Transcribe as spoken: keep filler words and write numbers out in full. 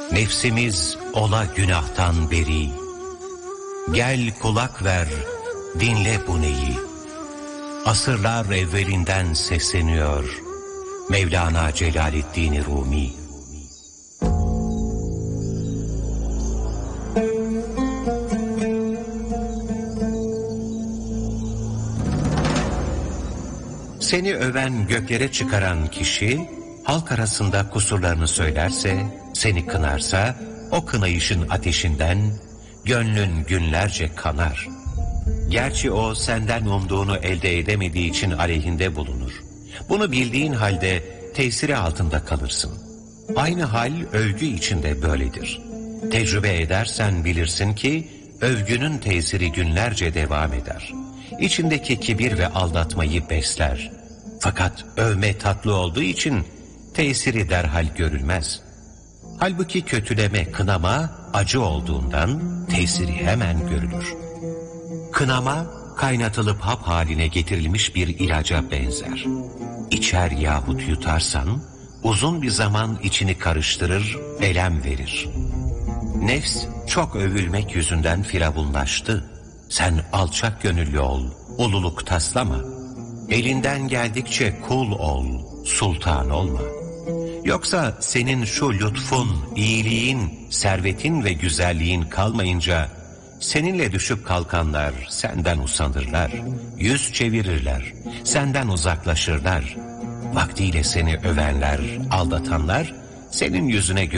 Nefsimiz ola günahtan beri. Gel kulak ver, dinle bu neyi. Asırlar evvelinden sesleniyor Mevlana Celaleddin Rumi. Seni öven, göklere çıkaran kişi, halk arasında kusurlarını söylerse, seni kınarsa, o kınayışın ateşinden gönlün günlerce kanar. Gerçi o senden umduğunu elde edemediği için aleyhinde bulunur. Bunu bildiğin halde tesiri altında kalırsın. Aynı hal övgü içinde böyledir. Tecrübe edersen bilirsin ki övgünün tesiri günlerce devam eder. İçindeki kibir ve aldatmayı besler. Fakat övme tatlı olduğu için tesiri derhal görülmez. Halbuki kötüleme, kınama acı olduğundan tesiri hemen görülür. Kınama kaynatılıp hap haline getirilmiş bir ilaca benzer. İçer yahut yutarsan uzun bir zaman içini karıştırır, elem verir. Nefs çok övülmek yüzünden firavunlaştı. Sen alçak gönüllü ol, ululuk taslama. Elinden geldikçe kul ol, sultan olma. Yoksa senin şu lütfun, iyiliğin, servetin ve güzelliğin kalmayınca seninle düşüp kalkanlar senden usanırlar, yüz çevirirler, senden uzaklaşırlar. Vaktiyle seni övenler, aldatanlar senin yüzüne